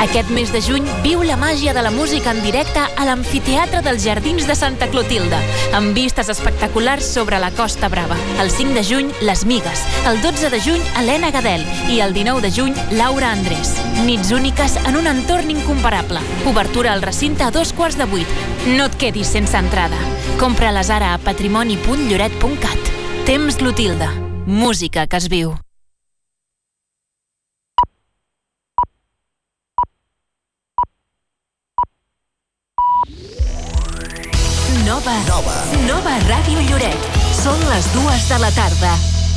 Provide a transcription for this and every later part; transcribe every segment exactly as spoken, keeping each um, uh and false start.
Aquest mes de juny viu la màgia de la música en directe a l'Amfiteatre dels Jardins de Santa Clotilde, amb vistes espectaculars sobre la Costa Brava. El cinc de juny, Les Migues. El dotze de juny, Helena Gadel. I el dinou de juny, Laura Andrés. Nits úniques en un entorn incomparable. Obertura al recinte a dos quarts de vuit. No et quedis sense entrada. Compra-les ara a patrimoni punt lloret punt cat. Temps Clotilde. Música que es viu. Nova. Nova. Nova Ràdio Lloret. Són les dues de la tarda.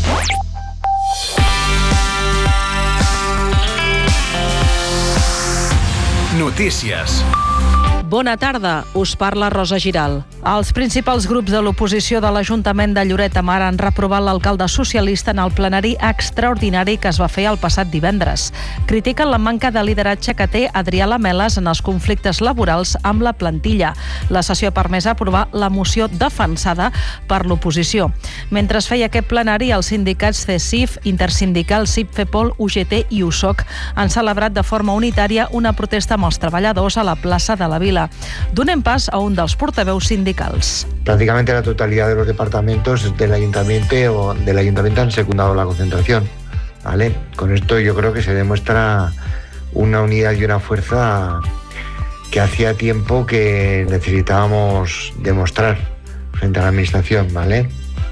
Notícies. Bona tarda, us parla Rosa Giral. Els principals grups de l'oposició de l'Ajuntament de Lloret de Mar han reprovat l'alcalde socialista en el plenari extraordinari que es va fer el passat divendres. Critiquen la manca de lideratge que té Adrià Lameles en els conflictes laborals amb la plantilla. La sessió ha permès aprovar la moció defensada per l'oposició. Mentre es feia aquest plenari, els sindicats C E S I F, Intersindical, C I P, FEPOL, U G T i U S O C han celebrat de forma unitària una protesta amb els treballadors a la plaça de la Vila. Donem pas a un dels portaveus sindicals. Prácticamente la totalidad de los departamentos del ayuntamiento o del ayuntamiento han secundado la concentración, ¿vale? Con esto yo creo que se demuestra una unidad y una fuerza que hacía tiempo que necesitábamos demostrar frente a la administración, ¿vale?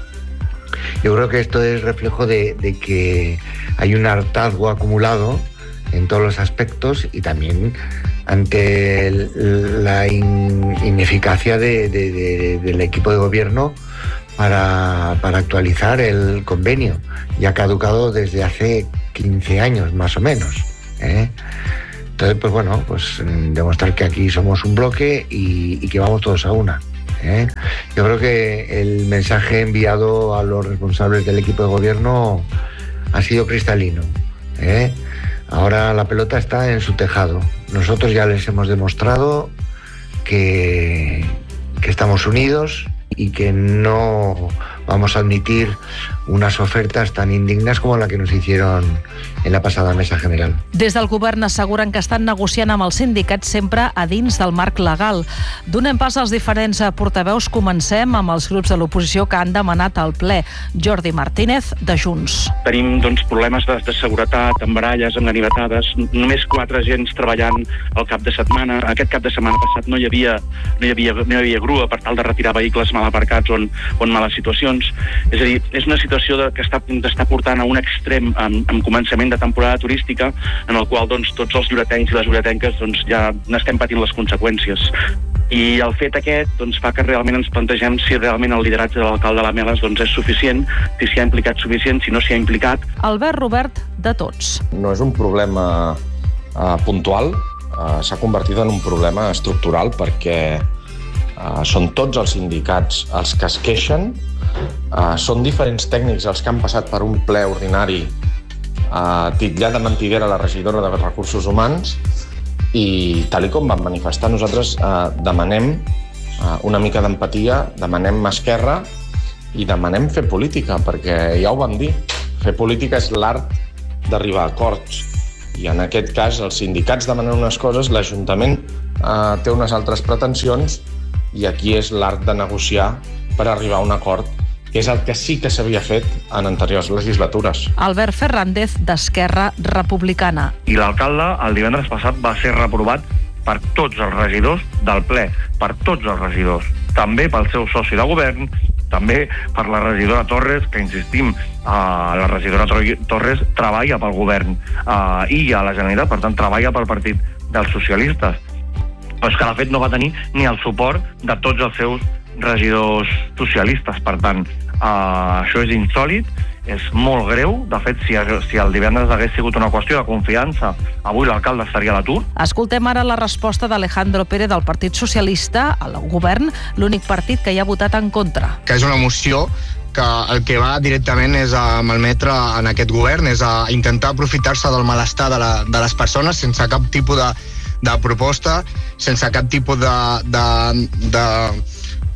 Yo creo que esto es reflejo de, de que hay un hartazgo acumulado en todos los aspectos y también ante el, la in, ineficacia de, de, de, del equipo de gobierno para, para actualizar el convenio, ya caducado desde hace quince años más o menos, ¿eh? Entonces, pues bueno, pues demostrar que aquí somos un bloque y, y que vamos todos a una, ¿eh? Yo creo que el mensaje enviado a los responsables del equipo de gobierno ha sido cristalino, ¿eh? Ahora la pelota está en su tejado. Nosotros ya les hemos demostrado que, que estamos unidos y que no vamos a admitir unes ofertes tan indignes com la que nos hicieron en la passada mesa general. Des del govern asseguren que estan negociant amb els sindicats sempre a dins del marc legal. Donem pas als diferents portaveus. Comencem amb els grups de l'oposició que han demanat al ple. Jordi Martínez, de Junts. Tenim doncs, problemes de, de seguretat, amb baralles, amb ganivetades, només quatre agents treballant el cap de setmana. Aquest cap de setmana passat no hi havia, no hi havia, no hi havia grua per tal de retirar vehicles mal aparcats o en, o en males situacions. És a dir, és una situació de, que està, està portant a un extrem amb, amb començament de temporada turística en el qual doncs, tots els lloretencs i les lloretenques doncs, ja n'estem patint les conseqüències. I el fet aquest doncs, fa que realment ens plantegem si realment el lideratge de l'alcalde Lameles doncs, és suficient, si s'hi ha implicat suficient, si no s'hi ha implicat. Albert Robert, de Tots. No és un problema uh, puntual, uh, s'ha convertit en un problema estructural perquè uh, són tots els sindicats els que es queixen, uh, són diferents tècnics els que han passat per un ple ordinari uh, titllat de mentidera la regidora de Recursos Humans i tal com vam manifestar nosaltres eh, demanem eh, una mica d'empatia, demanem mà esquerra i demanem fer política, perquè ja ho vam dir, fer política és l'art d'arribar a acords i en aquest cas els sindicats demanen unes coses, l'Ajuntament eh, té unes altres pretensions i aquí és l'art de negociar per arribar a un acord, que és el que sí que s'havia fet en anteriors legislatures. Albert Fernández, d'Esquerra Republicana. I l'alcalde el divendres passat va ser reprovat per tots els regidors del ple, per tots els regidors, també pel seu soci de govern, també per la regidora Torres, que insistim, eh, la regidora Torres treballa pel govern eh, i a la Generalitat, per tant treballa pel partit dels socialistes. Però és que de fet no va tenir ni el suport de tots els seus regidors socialistes, per tant, Uh, això és insòlit, és molt greu. De fet, si, si el divendres hagués sigut una qüestió de confiança, avui l'alcalde estaria a l'atur. Escoltem ara la resposta d'Alejandro Pérez del Partit Socialista al govern, l'únic partit que hi ha votat en contra. Que és una moció que el que va directament és a malmetre en aquest govern, és a intentar aprofitar-se del malestar de, la, de les persones sense cap tipus de, de proposta, sense cap tipus de... de, de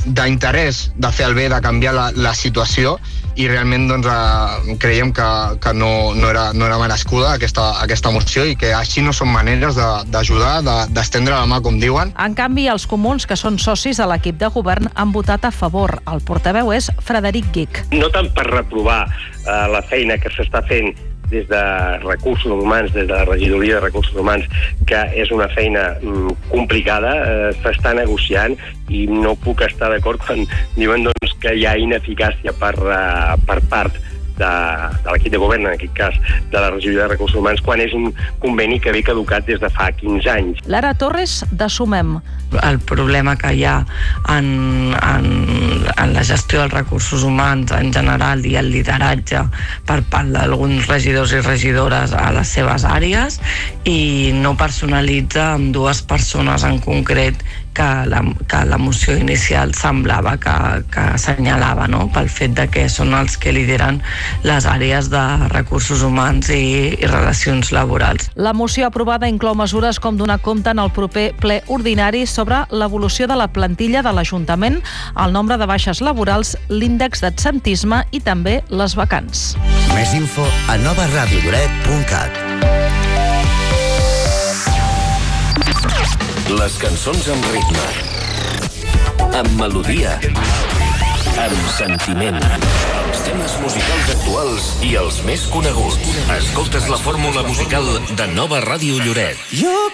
d'interès de fer el bé, de canviar la, la situació, i realment doncs, eh, creiem que, que no, no, era, no era merescuda aquesta, aquesta moció, i que així no són maneres d'ajudar, de, d'estendre la mà, com diuen. En canvi, els comuns, que són socis de l'equip de govern, han votat a favor. El portaveu és Frederic Guich. No tant per reprovar eh, la feina que s'està fent des de recursos humans, des de la regidoria de recursos humans, que és una feina mm, complicada, eh, s'està negociant, i no puc estar d'acord quan diuen doncs, que hi ha ineficàcia per, uh, per part de, de l'equip de govern, en aquest cas de la regidoria de recursos humans, quan és un conveni que ve caducat des de fa quinze anys. Lara Torres, de Sumem. El problema que hi ha en, en, en la gestió dels recursos humans en general i el lideratge per part d'alguns regidors i regidores a les seves àrees, i no personalitza amb dues persones en concret que la, que la moció inicial semblava que, que assenyalava, no? Pel fet de que són els que lideren les àrees de recursos humans i, i relacions laborals. La moció aprovada inclou mesures com donar compte en el proper ple ordinari sobre l'evolució de la plantilla de l'Ajuntament, el nombre de baixes laborals, l'índex d'absentisme i també les vacants. Més info a nova ràdio lloret punt cat. Les cançons amb ritme, amb melodia, amb sentiment. Els temes musicals actuals i els més coneguts. Escoltes la fórmula musical de Nova Ràdio Lloret. Jo